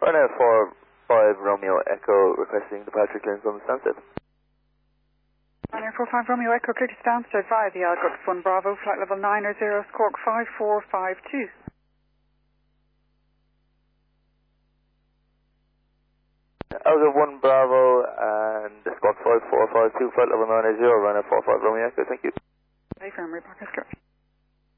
Ryanair 45 Romeo Echo requesting departure clearance on the Stansted. Ryanair 45 Romeo Echo clear to Stansted via the Algot 1 Bravo, flight level 90, Squawk 5452. Algot 1 Bravo and Squawk 5452, flight level 90, Ryanair 45 Romeo Echo, thank you. Hey, firm, repack is correct.